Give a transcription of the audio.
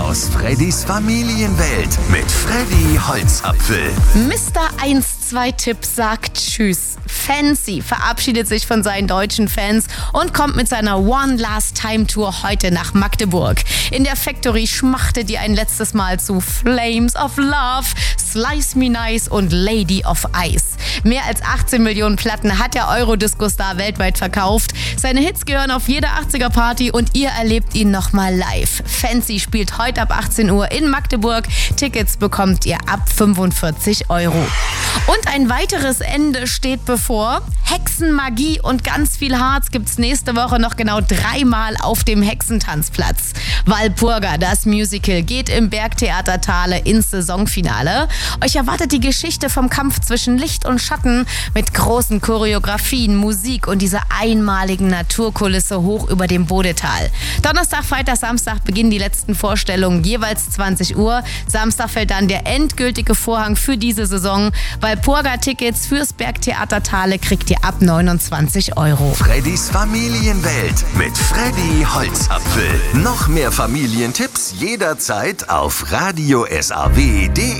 aus Freddys Familienwelt mit Freddy Holzapfel. Mr. 1-2-Tipp sagt Tschüss. Fancy verabschiedet sich von seinen deutschen Fans und kommt mit seiner One Last Time Tour heute nach Magdeburg. In der Factory schmachtet ihr ein letztes Mal zu Flames of Love, Slice Me Nice und Lady of Ice. Mehr als 18 Millionen Platten hat der Eurodisco-Star weltweit verkauft. Seine Hits gehören auf jede 80er-Party und ihr erlebt ihn nochmal live. Fancy spielt heute ab 18 Uhr in Magdeburg. Tickets bekommt ihr ab 45 €. Und ein weiteres Ende steht bevor. Hexenmagie und ganz viel Harz gibt's nächste Woche noch genau 3-mal auf dem Hexentanzplatz. Walpurga, das Musical, geht im Bergtheater Thale ins Saisonfinale. Euch erwartet die Geschichte vom Kampf zwischen Licht und Schatten mit großen Choreografien, Musik und dieser einmaligen Naturkulisse hoch über dem Bodetal. Donnerstag, Freitag, Samstag beginnen die letzten Vorstellungen jeweils 20 Uhr. Samstag fällt dann der endgültige Vorhang für diese Saison. Walpurga-Tickets fürs Bergtheater Thale kriegt ihr ab 29 €. Freddys Familienwelt mit Freddy Holzapfel. Noch mehr Familientipps jederzeit auf radiosaw.de.